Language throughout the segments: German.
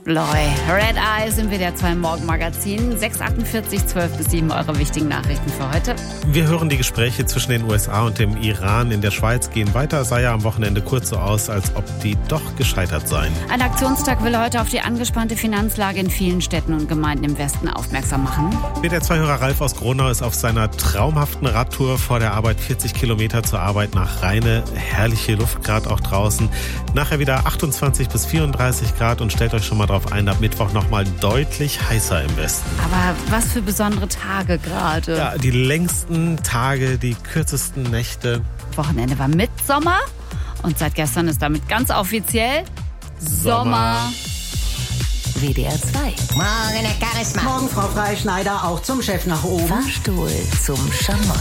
Loy. Red Eyes im WDR 2 Morgenmagazin. 6:48, 12 bis 7 eure wichtigen Nachrichten für heute. Wir hören, die Gespräche zwischen den USA und dem Iran in der Schweiz gehen weiter. Sah ja am Wochenende kurz so aus, als ob die doch gescheitert seien. Ein Aktionstag will heute auf die angespannte Finanzlage in vielen Städten und Gemeinden im Westen aufmerksam machen. WDR 2-Hörer Ralf aus Gronau ist auf seiner traumhaften Radtour vor der Arbeit 40 Kilometer zur Arbeit nach Rheine. Herrliche Luft gerade auch draußen. Nachher wieder 28 bis 34 Grad und stellt euch schon mal drauf ein, ab Mittwoch nochmal deutlich heißer im Westen. Aber was für besondere Tage gerade. Ja, die längsten Tage, die kürzesten Nächte. Wochenende war Mitsommer und seit gestern ist damit ganz offiziell Sommer. WDR 2. Morgen, Herr Charisma. Morgen, Frau Freischneider, auch zum Chef nach oben. Fahrstuhl zum Schamott.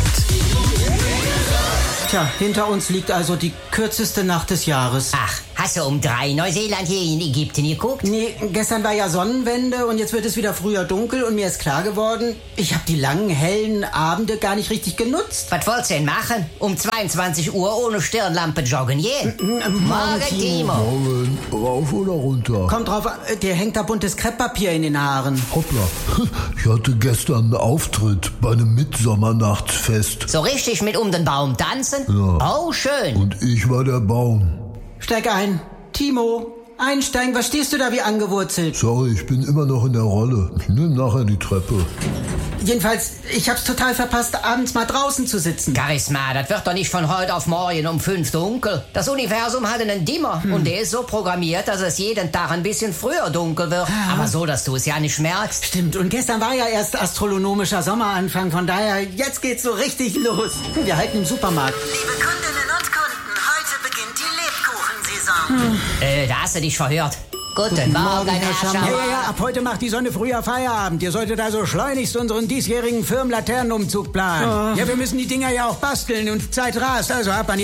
Tja, hinter uns liegt also die kürzeste Nacht des Jahres. Ach, hast du um 3 Neuseeland hier in Ägypten geguckt? Nee, gestern war ja Sonnenwende und jetzt wird es wieder früher dunkel und mir ist klar geworden, ich habe die langen, hellen Abende gar nicht richtig genutzt. Was wollt's denn machen? Um 22 Uhr ohne Stirnlampe joggen gehen? Morgen, Timo. Morgen, rauf oder runter? Kommt drauf an, dir hängt da buntes Krepppapier in den Haaren. Hoppla, ich hatte gestern einen Auftritt bei einem Mitsommernachtsfest. So richtig mit um den Baum tanzen? Ja. Oh, schön. Und ich war der Baum. Steig ein. Timo, einsteigen, was stehst du da wie angewurzelt? Sorry, ich bin immer noch in der Rolle. Ich nehme nachher die Treppe. Jedenfalls, ich hab's total verpasst, abends mal draußen zu sitzen. Charisma, das wird doch nicht von heute auf morgen um 5 dunkel. Das Universum hat einen Dimmer und der ist so programmiert, dass es jeden Tag ein bisschen früher dunkel wird. Aber so, dass du es ja nicht merkst. Stimmt, und gestern war ja erst astronomischer Sommeranfang, von daher, jetzt geht's so richtig los. Wir halten im Supermarkt. Liebe Kundinnen und Kunden, heute beginnt die Lebkuchensaison. Da hast du dich verhört. Guten Morgen, Herr Schamott. Ja, ab heute macht die Sonne früher Feierabend. Ihr solltet also schleunigst unseren diesjährigen Firmenlaternenumzug planen. Ja, wir müssen die Dinger ja auch basteln und Zeit rast, also ab an die